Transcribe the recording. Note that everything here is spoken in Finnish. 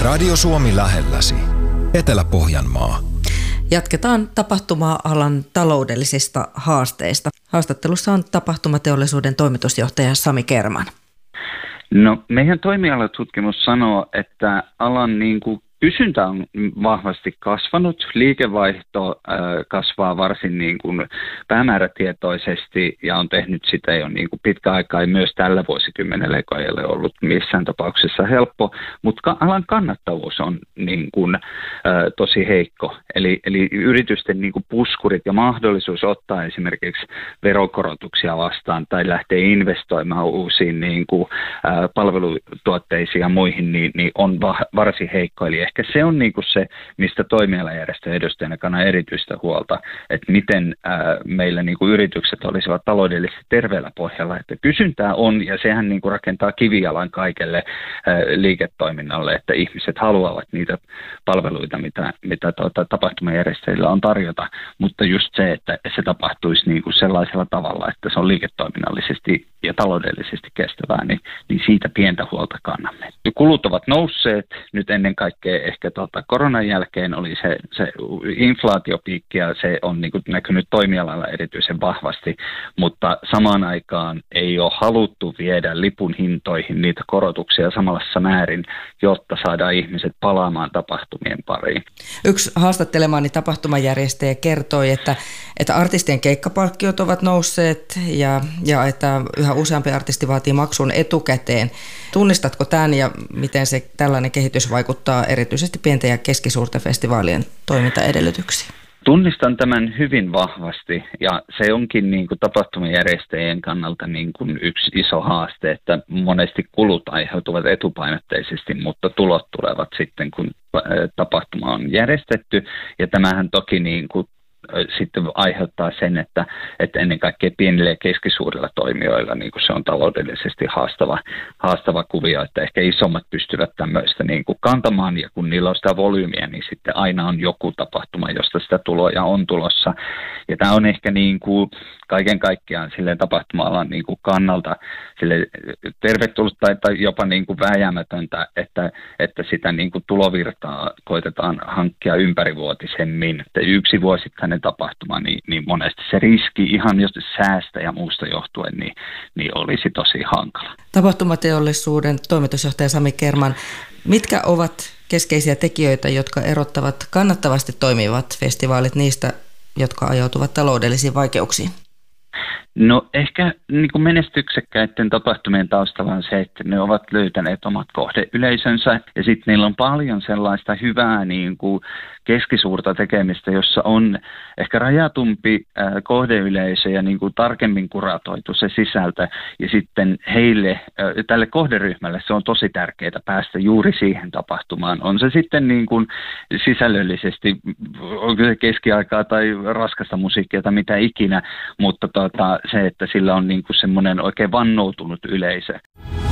Radio Suomi lähelläsi. Etelä-Pohjanmaa. Jatketaan tapahtuma-alan taloudellisista haasteista. Haastattelussa on tapahtumateollisuuden toimitusjohtaja Sami Kerman. No, meidän toimialatutkimus sanoo, että alan kysyntä on vahvasti kasvanut, liikevaihto kasvaa varsin päämäärätietoisesti ja on tehnyt sitä jo pitkä aikaa ja myös tällä vuosikymmenellä, joka ei ole ollut missään tapauksessa helppo, mutta alan kannattavuus on tosi heikko. Eli yritysten puskurit ja mahdollisuus ottaa esimerkiksi verokorotuksia vastaan tai lähteä investoimaan uusiin palvelutuotteisiin ja muihin, niin on varsin heikko. Eli ehkä se on se, mistä toimialajärjestön edustajana kannaa erityistä huolta, että miten meillä yritykset olisivat taloudellisesti terveellä pohjalla, että kysyntää on ja sehän rakentaa kivijalan kaikelle liiketoiminnalle, että ihmiset haluavat niitä palveluita, mitä tapahtumajärjestäjillä on tarjota, mutta just se, että se tapahtuisi sellaisella tavalla, että se on liiketoiminnallisesti ja taloudellisesti kestävää, niin siitä pientä huolta kannamme. Kulut ovat nousseet, nyt ennen kaikkea ehkä koronan jälkeen oli se inflaatiopiikki ja se on näkynyt toimialalla erityisen vahvasti, mutta samaan aikaan ei ole haluttu viedä lipun hintoihin niitä korotuksia samassa määrin, jotta saadaan ihmiset palaamaan tapahtumien pariin. Yksi haastattelemaani tapahtumajärjestäjä kertoi, että artistien keikkapalkkiot ovat nousseet ja että yhä useampi artisti vaatii maksun etukäteen. Tunnistatko tämän ja miten tällainen kehitys vaikuttaa erityisesti pienten ja keskisuurten festivaalien toimintaedellytyksiin? Tunnistan tämän hyvin vahvasti ja se onkin tapahtumajärjestäjien kannalta yksi iso haaste, että monesti kulut aiheutuvat etupainotteisesti, mutta tulot tulevat sitten, kun tapahtuma on järjestetty ja tämähän toki sitten aiheuttaa sen, että ennen kaikkea pienillä ja keskisuurilla toimijoilla se on taloudellisesti haastava kuvio, että ehkä isommat pystyvät tämmöistä kantamaan ja kun niillä on sitä volyymiä, niin sitten aina on joku tapahtuma, josta sitä tuloja on tulossa. Ja tämä on ehkä kaiken kaikkiaan silleen tapahtuma-alan kannalta sille tervetullut tai jopa vääjäämätöntä, että sitä tulovirtaa koitetaan hankkia ympärivuotisemmin. Että yksi vuosittainen tapahtuma, niin monesti se riski ihan just säästä ja muusta johtuen, niin olisi tosi hankala. Tapahtumateollisuuden toimitusjohtaja Sami Kerman, mitkä ovat keskeisiä tekijöitä, jotka erottavat kannattavasti toimivat festivaalit niistä, jotka ajautuvat taloudellisiin vaikeuksiin? No ehkä menestyksekkäiden tapahtumien taustalla on se, että ne ovat löytäneet omat kohdeyleisönsä ja sitten niillä on paljon sellaista hyvää keskisuurta tekemistä, jossa on ehkä rajatumpi kohdeyleisö ja tarkemmin kuratoitu se sisältö ja sitten heille, tälle kohderyhmälle se on tosi tärkeää päästä juuri siihen tapahtumaan. On se sitten sisällöllisesti, onko se keskiaikaa tai raskasta musiikkia tai mitä ikinä, mutta se, että sillä on semmoinen oikein vannoutunut yleisö.